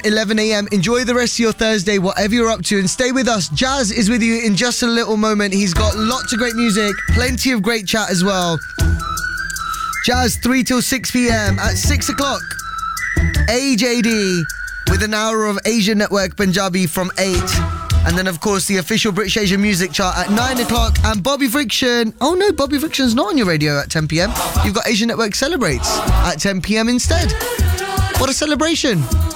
11 a.m. Enjoy the rest of your Thursday, whatever you're up to, and stay with us. Jazz is with you in just a little moment. He's got lots of great music, plenty of great chat as well. Jazz 3 till 6 p.m. At 6 o'clock, AJD with an hour of Asian Network Punjabi from 8. And then, of course, the official British Asian Music Chart at 9 o'clock. And Bobby Friction. Oh, no, Bobby Friction's not on your radio at 10 p.m. You've got Asian Network Celebrates at 10 p.m. instead. What a celebration.